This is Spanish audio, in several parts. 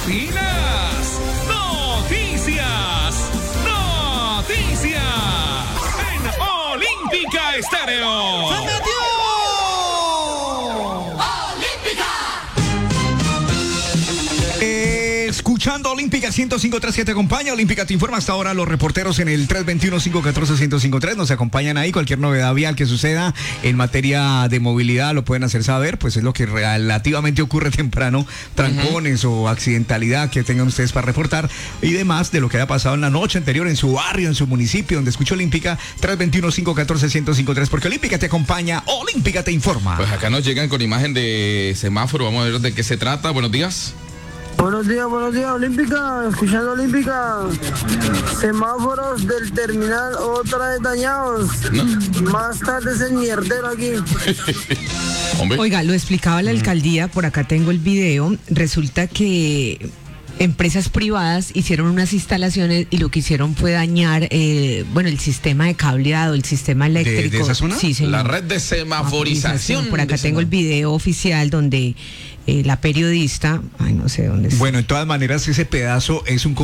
Noticias. En Olímpica Estéreo. ¡Se metió! Escuchando Olímpica 105.3 que te acompaña. Olímpica te informa hasta ahora. Los reporteros en el 321-514-1053 nos acompañan ahí. Cualquier novedad vial que suceda en materia de movilidad lo pueden hacer saber. Pues es lo que relativamente ocurre temprano. Trancones o accidentalidad que tengan ustedes para reportar. Y demás de lo que haya pasado en la noche anterior en su barrio, en su municipio, donde escucha Olímpica. 321-514-1053. Porque Olímpica te acompaña. Olímpica te informa. Pues acá nos llegan con imagen de semáforo. Vamos a ver de qué se trata. Buenos días. Buenos días, Olímpica, escuchando Olímpica. Semáforos del terminal otra vez dañados. ¿No? Más tarde es el mierdero aquí. Hombre. Oiga, lo explicaba la alcaldía, por acá tengo el video. Resulta que empresas privadas hicieron unas instalaciones y lo que hicieron fue dañar, el sistema de cableado, el sistema eléctrico. ¿De esa zona? Sí, señor. La red de semaforización. Por acá tengo el video oficial donde la periodista, no sé dónde está. Bueno, en todas maneras ese pedazo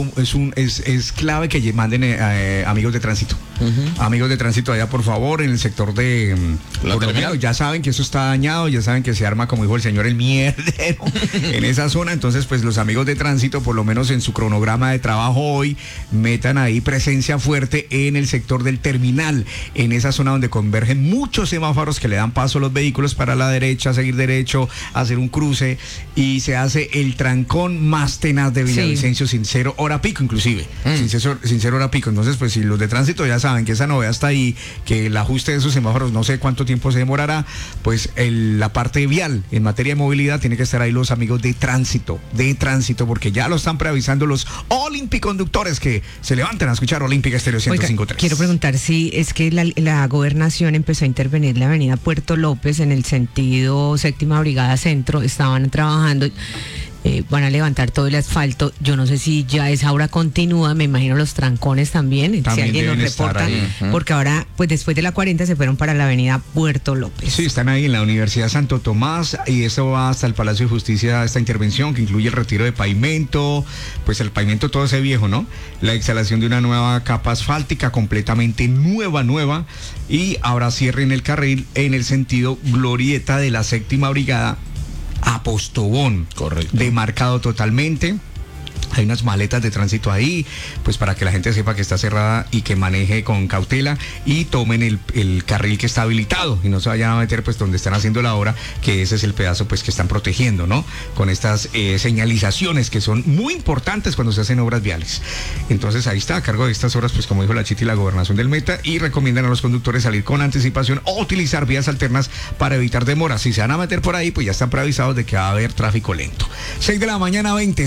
es clave que manden amigos de tránsito. Amigos de tránsito allá, por favor, en el sector de La terminal. ya saben que eso está dañado, ya saben que se arma, como dijo el señor, el mierdero en esa zona. Entonces, pues los amigos de tránsito, por lo menos en su cronograma de trabajo hoy, metan ahí presencia fuerte en el sector del terminal, en esa zona donde convergen muchos semáforos que le dan paso a los vehículos para la derecha, seguir derecho, hacer un cruce, y se hace el trancón más tenaz de Villavicencio, sin cero hora pico inclusive, sin cero hora pico. Entonces, pues si los de tránsito ya saben que esa novedad está ahí, que el ajuste de esos semáforos no sé cuánto tiempo se demorará, pues la parte vial en materia de movilidad tiene que estar ahí los amigos de tránsito, porque ya lo están preavisando los olimpiconductores que se levanten a escuchar Olímpica Estéreo 105.3. Quiero preguntar si es que la gobernación empezó a intervenir la avenida Puerto López en el sentido Séptima Brigada Centro, estaban trabajando, van a levantar todo el asfalto. Yo no sé si ya esa obra continúa, me imagino los trancones también si alguien nos reporta, porque ahora, pues después de la 40 se fueron para la avenida Puerto López. Sí, están ahí en la Universidad Santo Tomás y eso va hasta el Palacio de Justicia, esta intervención que incluye el retiro de pavimento, pues el pavimento todo ese viejo, ¿no? La instalación de una nueva capa asfáltica completamente nueva, y ahora cierren el carril en el sentido glorieta de la Séptima Brigada a Postobón. Correcto. Demarcado totalmente. Hay unas maletas de tránsito ahí, pues para que la gente sepa que está cerrada y que maneje con cautela y tomen el carril que está habilitado y no se vayan a meter pues donde están haciendo la obra, que ese es el pedazo pues que están protegiendo, ¿no? Con estas señalizaciones que son muy importantes cuando se hacen obras viales. Entonces ahí está, a cargo de estas obras, pues como dijo la Chiti, la gobernación del Meta, y recomiendan a los conductores salir con anticipación o utilizar vías alternas para evitar demoras. Si se van a meter por ahí, pues ya están preavisados de que va a haber tráfico lento. 6 de la mañana 20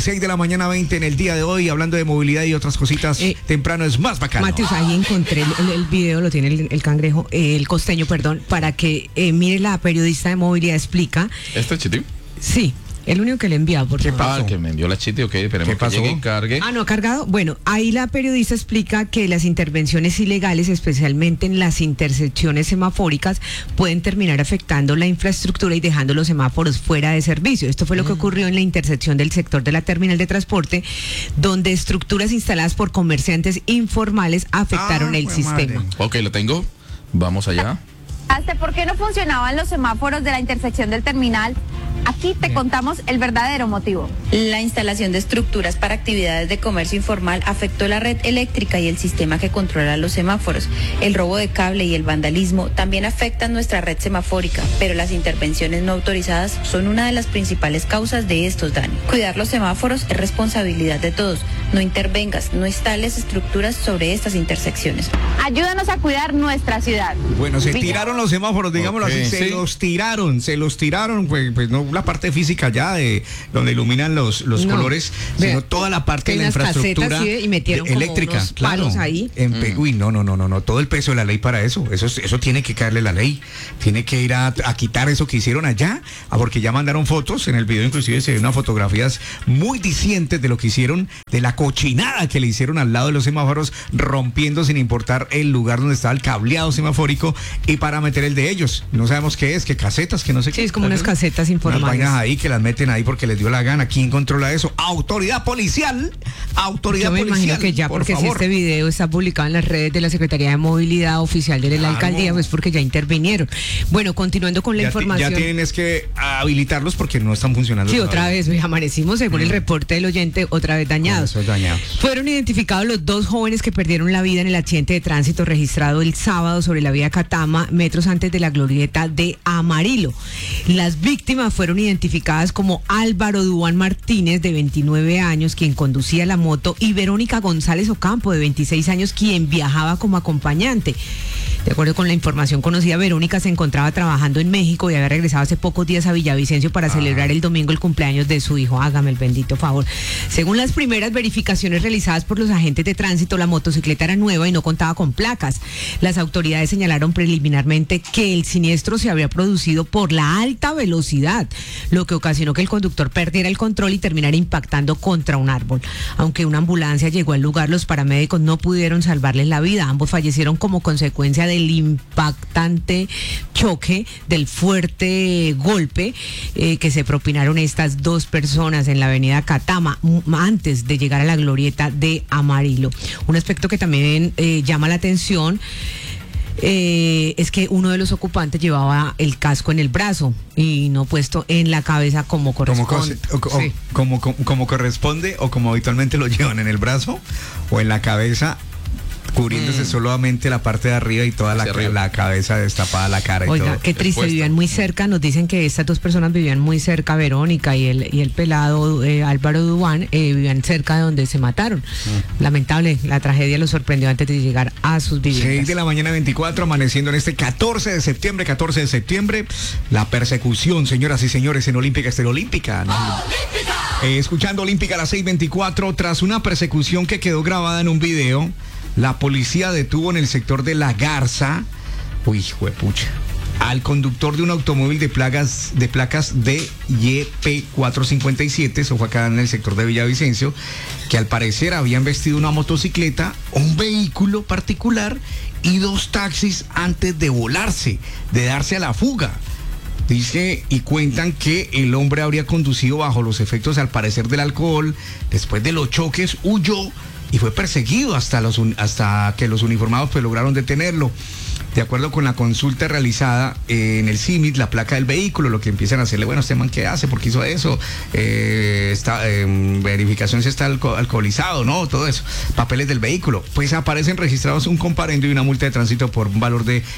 en el día de hoy, hablando de movilidad y otras cositas, temprano es más bacano. Matius, ahí encontré el video, lo tiene el cangrejo, el costeño, perdón, para que mire, la periodista de movilidad explica. ¿Este Chiti? Sí. El único que le he enviado, por favor. El que me envió la Chiti, ok, esperemos ¿Qué pasó? que llegue y cargue. ¿No ha cargado? Bueno, ahí la periodista explica que las intervenciones ilegales, especialmente en las intersecciones semafóricas, pueden terminar afectando la infraestructura y dejando los semáforos fuera de servicio. Esto fue lo que ocurrió en la intersección del sector de la terminal de transporte, donde estructuras instaladas por comerciantes informales afectaron el sistema. Ok, lo tengo. Vamos allá. ¿Por qué no funcionaban los semáforos de la intersección del terminal? Aquí te contamos el verdadero motivo. La instalación de estructuras para actividades de comercio informal afectó la red eléctrica y el sistema que controla los semáforos. El robo de cable y el vandalismo también afectan nuestra red semafórica, pero las intervenciones no autorizadas son una de las principales causas de estos daños. Cuidar los semáforos es responsabilidad de todos. No intervengas, no instales estructuras sobre estas intersecciones. Ayúdanos a cuidar nuestra ciudad. Bueno, se tiraron los semáforos, digámoslo así, se los tiraron, pues no la parte física ya de donde iluminan los colores, sino toda la parte de la infraestructura y metieron eléctrica, unos palos ahí. Uy, no, todo el peso de la ley para eso tiene que caerle la ley, tiene que ir a quitar eso que hicieron allá, porque ya mandaron fotos, en el video inclusive se ven unas fotografías muy dicientes de lo que hicieron, de la cochinada que le hicieron al lado de los semáforos, rompiendo sin importar el lugar donde estaba el cableado semafórico y para meter el de ellos. No sabemos qué es, que casetas, que no sé qué. Sí, es como unas casetas informales. Unas vainas ahí que las meten ahí porque les dio la gana. ¿Quién controla eso? Autoridad policial. Yo me imagino que ya, porque si este video está publicado en las redes de la Secretaría de Movilidad Oficial de la Alcaldía, pues porque ya intervinieron. Bueno, continuando con la información. Ya tienen es que habilitarlos porque no están funcionando. Sí, otra vez, amanecimos, según el reporte del oyente, otra vez dañados. Fueron identificados los 2 jóvenes que perdieron la vida en el accidente de tránsito registrado el sábado sobre la vía Catama, metros antes de la glorieta de Amarillo. Las víctimas fueron identificadas como Álvaro Duán Martínez, de 29 años, quien conducía la moto, y Verónica González Ocampo, de 26 años, quien viajaba como acompañante. De acuerdo con la información conocida, Verónica se encontraba trabajando en México y había regresado hace pocos días a Villavicencio para celebrar el domingo el cumpleaños de su hijo. Hágame el bendito favor. Según las primeras verificaciones realizadas por los agentes de tránsito, la motocicleta era nueva y no contaba con placas. Las autoridades señalaron preliminarmente que el siniestro se había producido por la alta velocidad, lo que ocasionó que el conductor perdiera el control y terminara impactando contra un árbol. Aunque una ambulancia llegó al lugar, los paramédicos no pudieron salvarles la vida. Ambos fallecieron como consecuencia del impactante choque, del fuerte golpe que se propinaron estas 2 personas en la avenida Catama antes de llegar a la glorieta de Amarillo. Un aspecto que también llama la atención es que uno de los ocupantes llevaba el casco en el brazo y no puesto en la cabeza como corresponde. Como corresponde o como habitualmente lo llevan, en el brazo o en la cabeza, cubriéndose solamente la parte de arriba y toda la cabeza destapada, la cara y Oiga, todo. qué triste, vivían muy cerca. Nos dicen que estas 2 personas vivían muy cerca, Verónica y el pelado Álvaro Duán, vivían cerca de donde se mataron. Lamentable, la tragedia los sorprendió antes de llegar a sus viviendas. 6 de la mañana 24, amaneciendo en este 14 de septiembre, la persecución, señoras y señores, en Olímpica Estéreo. Olímpica. Escuchando Olímpica a las 6:24, tras una persecución que quedó grabada en un video. La policía detuvo en el sector de La Garza, al conductor de un automóvil de placas DYP457, eso fue acá en el sector de Villavicencio, que al parecer habían vestido una motocicleta, un vehículo particular y 2 taxis antes de volarse, de darse a la fuga. Dice y cuentan que el hombre habría conducido bajo los efectos, al parecer, del alcohol. Después de los choques huyó y fue perseguido hasta que los uniformados pues lograron detenerlo. De acuerdo con la consulta realizada en el CIMIT, la placa del vehículo, lo que empiezan a hacerle, bueno, este man, ¿qué hace? ¿Por qué hizo eso? Verificación si está alcoholizado, ¿no? Todo eso. Papeles del vehículo. Pues aparecen registrados un comparendo y una multa de tránsito por un valor de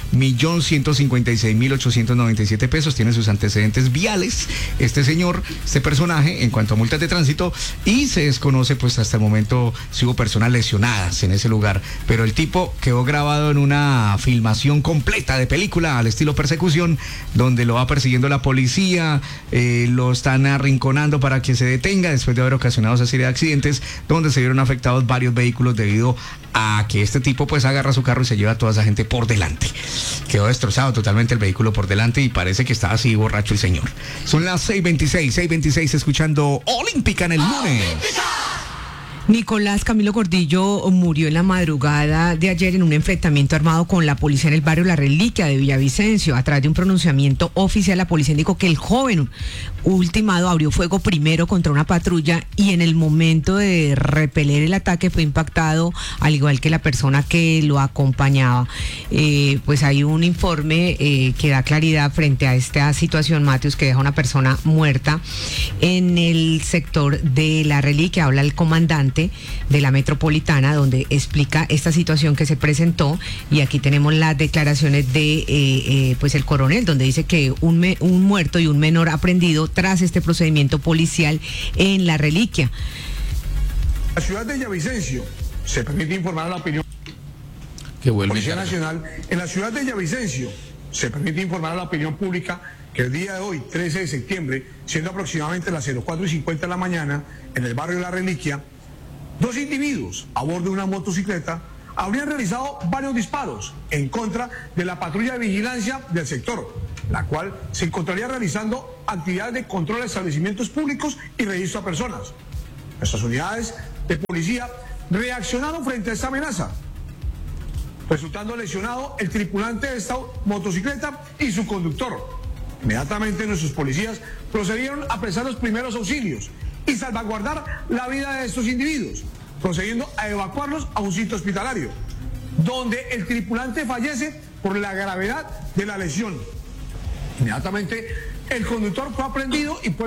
1.156.897 pesos. Tiene sus antecedentes viales este señor, este personaje, en cuanto a multas de tránsito, y se desconoce pues hasta el momento si hubo personas lesionadas en ese lugar. Pero el tipo quedó grabado en una filmación completa de película al estilo persecución, donde lo va persiguiendo la policía, lo están arrinconando para que se detenga después de haber ocasionado esa serie de accidentes donde se vieron afectados varios vehículos debido a que este tipo pues agarra su carro y se lleva a toda esa gente por delante. Quedó destrozado totalmente el vehículo por delante y parece que está así borracho el señor. Son las 6:26 escuchando Olímpica en el lunes. Nicolás Camilo Gordillo murió en la madrugada de ayer en un enfrentamiento armado con la policía en el barrio La Reliquia de Villavicencio. A través de un pronunciamiento oficial, la policía indicó que el joven ultimado abrió fuego primero contra una patrulla y en el momento de repeler el ataque fue impactado, al igual que la persona que lo acompañaba. Pues hay un informe que da claridad frente a esta situación, Mateus, que deja una persona muerta en el sector de La Reliquia. Habla el comandante de la metropolitana, donde explica esta situación que se presentó, y aquí tenemos las declaraciones de pues el coronel, donde dice que un muerto y un menor aprendido tras este procedimiento policial en La Reliquia. La ciudad de Villavicencio se permite informar a la opinión. Policía Nacional, en la ciudad de Villavicencio se permite informar a la opinión pública que el día de hoy, 13 de septiembre, siendo aproximadamente las 04:50 de la mañana, en el barrio La Reliquia, 2 individuos a bordo de una motocicleta habrían realizado varios disparos en contra de la patrulla de vigilancia del sector, la cual se encontraría realizando actividades de control de establecimientos públicos y registro a personas. Nuestras unidades de policía reaccionaron frente a esta amenaza, resultando lesionado el tripulante de esta motocicleta y su conductor. Inmediatamente nuestros policías procedieron a prestar los primeros auxilios y salvaguardar la vida de estos individuos, procediendo a evacuarlos a un sitio hospitalario, donde el tripulante fallece por la gravedad de la lesión. Inmediatamente el conductor fue aprehendido y